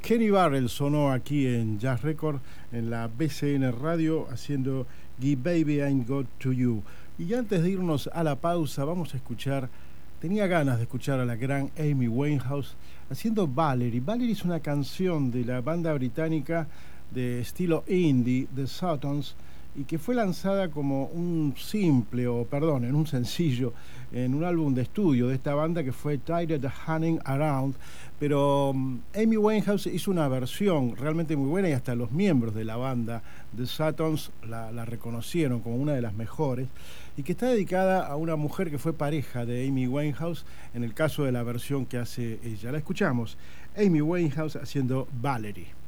Kenny Barrell sonó aquí en Jazz Record, en la BCN Radio, haciendo Give Baby Ain't Got to You. Y antes de irnos a la pausa, vamos a escuchar, tenía ganas de escuchar a la gran Amy Winehouse haciendo Valerie. Valerie es una canción de la banda británica de estilo indie, The Suttons, y que fue lanzada como un en un sencillo, en un álbum de estudio de esta banda que fue Tired Hanging Around, pero Amy Winehouse hizo una versión realmente muy buena y hasta los miembros de la banda The Suttons la reconocieron como una de las mejores, y que está dedicada a una mujer que fue pareja de Amy Winehouse en el caso de la versión que hace ella. La escuchamos, Amy Winehouse haciendo Valerie.